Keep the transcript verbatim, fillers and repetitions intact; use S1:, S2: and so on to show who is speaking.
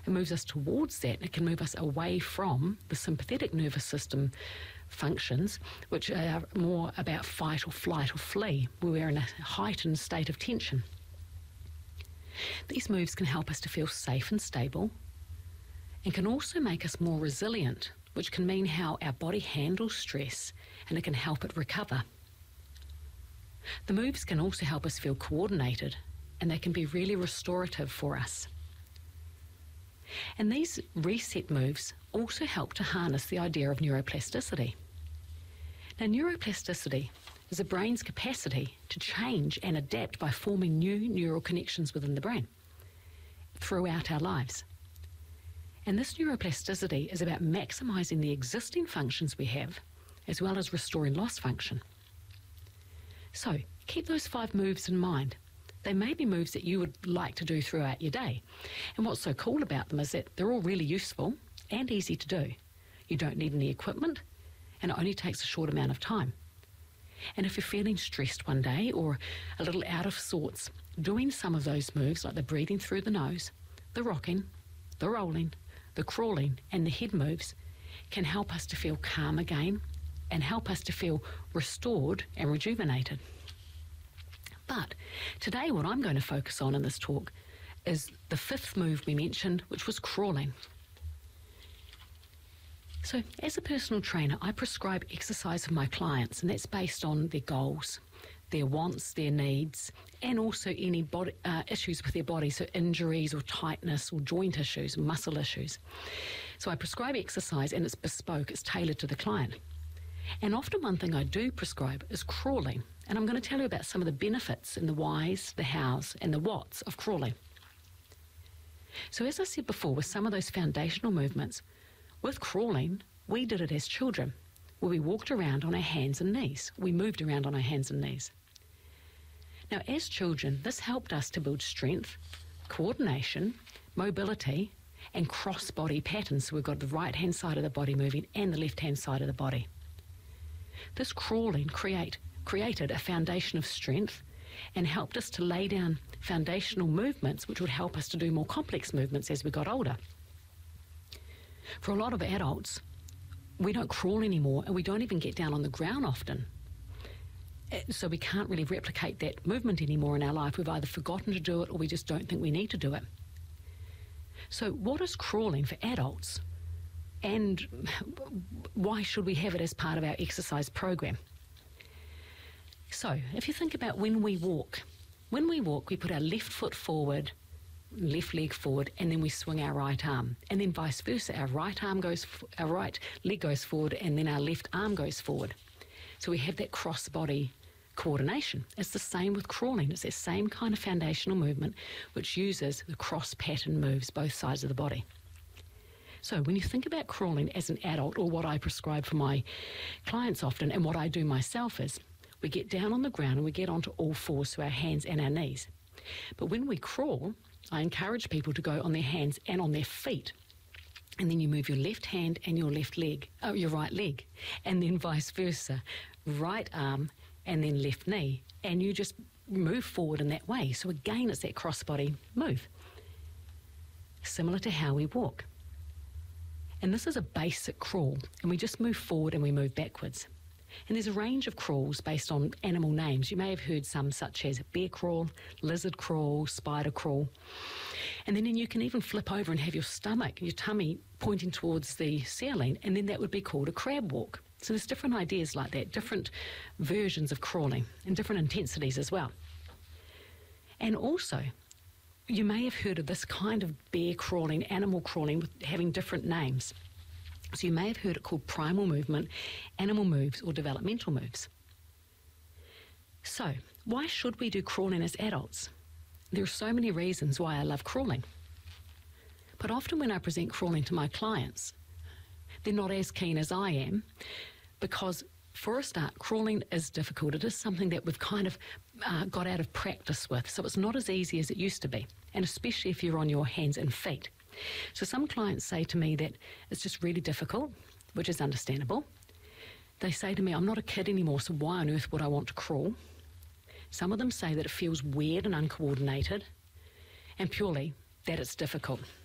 S1: It moves us towards that. It can move us away from the sympathetic nervous system functions, which are more about fight or flight or flee, where we're in a heightened state of tension. These moves can help us to feel safe and stable, and can also make us more resilient, which can mean how our body handles stress, and it can help it recover. The moves can also help us feel coordinated, and they can be really restorative for us. And these reset moves also help to harness the idea of neuroplasticity. Now, neuroplasticity is the brain's capacity to change and adapt by forming new neural connections within the brain throughout our lives. And this neuroplasticity is about maximising the existing functions we have, as well as restoring lost function. So, keep those five moves in mind. They may be moves that you would like to do throughout your day. And what's so cool about them is that they're all really useful and easy to do. You don't need any equipment, and it only takes a short amount of time. And if you're feeling stressed one day or a little out of sorts, doing some of those moves, like the breathing through the nose, the rocking, the rolling, the crawling, and the head moves, can help us to feel calm again and help us to feel restored and rejuvenated. But today what I'm going to focus on in this talk is the fifth move we mentioned, which was crawling. So as a personal trainer, I prescribe exercise for my clients, and that's based on their goals, their wants, their needs, and also any body, uh, issues with their body, so injuries or tightness or joint issues, muscle issues. So I prescribe exercise, and it's bespoke, it's tailored to the client. And often one thing I do prescribe is crawling. And I'm going to tell you about some of the benefits and the whys, the hows, and the whats of crawling. So as I said before, with some of those foundational movements, with crawling, we did it as children, where we walked around on our hands and knees. We moved around on our hands and knees. Now, as children, this helped us to build strength, coordination, mobility, and cross-body patterns. So we've got the right-hand side of the body moving and the left-hand side of the body. This crawling create, created a foundation of strength and helped us to lay down foundational movements which would help us to do more complex movements as we got older. For a lot of adults, we don't crawl anymore, and we don't even get down on the ground often. So we can't really replicate that movement anymore in our life. We've either forgotten to do it or we just don't think we need to do it. So what is crawling for adults? And why should we have it as part of our exercise program? So if you think about when we walk, when we walk, we put our left foot forward, left leg forward, and then we swing our right arm. And then vice versa, our right arm goes, our right leg goes forward, and then our left arm goes forward. So we have that cross-body coordination. It's the same with crawling. It's that same kind of foundational movement which uses the cross-pattern moves both sides of the body. So when you think about crawling as an adult, or what I prescribe for my clients often, and what I do myself, is we get down on the ground and we get onto all fours, so our hands and our knees. But when we crawl, I encourage people to go on their hands and on their feet. And then you move your left hand and your left leg, oh, your right leg, and then vice versa, right arm and then left knee. And you just move forward in that way. So again, it's that cross-body move, similar to how we walk. And this is a basic crawl, and we just move forward and we move backwards. And there's a range of crawls based on animal names. You may have heard some such as bear crawl, lizard crawl, spider crawl. And then you can even flip over and have your stomach, your tummy pointing towards the ceiling, and then that would be called a crab walk. So there's different ideas like that, different versions of crawling and different intensities as well. And also, you may have heard of this kind of bear crawling, animal crawling, with having different names. So you may have heard it called primal movement, animal moves, or developmental moves. So why should we do crawling as adults? There are so many reasons why I love crawling. But often when I present crawling to my clients, they're not as keen as I am, because for a start, crawling is difficult. It is something that we've kind of uh, got out of practice with, so it's not as easy as it used to be, and especially if you're on your hands and feet. So some clients say to me that it's just really difficult, which is understandable. They say to me, I'm not a kid anymore, so why on earth would I want to crawl? Some of them say that it feels weird and uncoordinated, and purely that it's difficult.